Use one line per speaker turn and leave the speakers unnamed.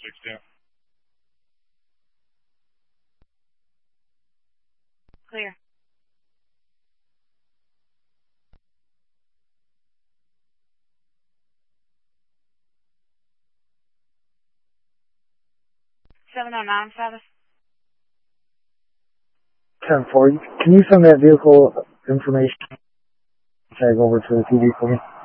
6-2.
Clear. $709, Travis.
10-4. Can you send that vehicle information tag over to the TV for me?